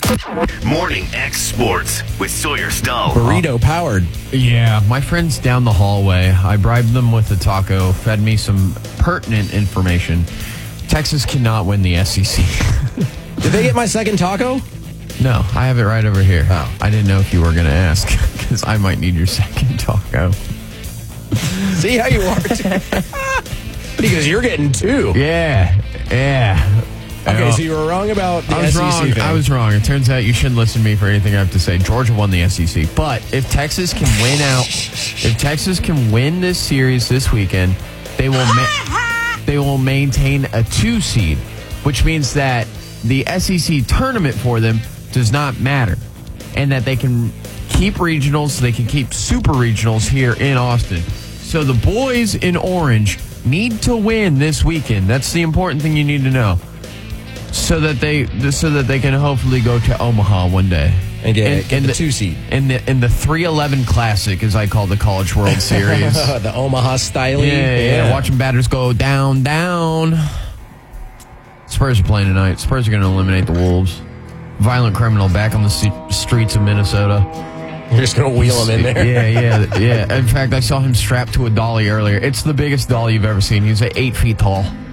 Morning X Sports with Sawyer Stahl. Burrito powered. Yeah, my friends down the hallway, I bribed them with a taco, fed me some pertinent information. Texas cannot win the SEC. Did they get my second taco? No, I have it right over here. Oh. I didn't know if you were going to ask, because I might need your second taco. See how you are? Because you're getting two. Yeah. Okay, so you were wrong about the SEC thing. I was wrong. It turns out you shouldn't listen to me for anything I have to say. Georgia won the SEC. But if Texas can win this series this weekend, they will maintain a 2 seed, which means that the SEC tournament for them does not matter, and that they can keep regionals, they can keep super regionals here in Austin. So the boys in orange need to win this weekend. That's the important thing you need to know. So that they can hopefully go to Omaha one day and get the 2 seed in the 311 Classic, as I call the College World Series. The Omaha style. Yeah. Watching batters go down. Spurs are playing tonight. Spurs are going to eliminate the Wolves. Violent criminal back on the streets of Minnesota. You're just going to wheel him in there. Yeah. In fact, I saw him strapped to a dolly earlier. It's the biggest dolly you've ever seen. He's 8 feet tall.